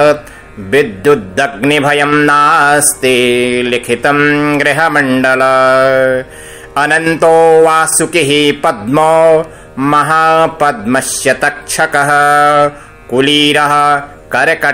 विद्युदग्निभयं नास्ति लिखितं गृहमण्डल अनन्तो वासुकिः पद्मो महापद्मस्य तक्षकः कुलीरः कर्कट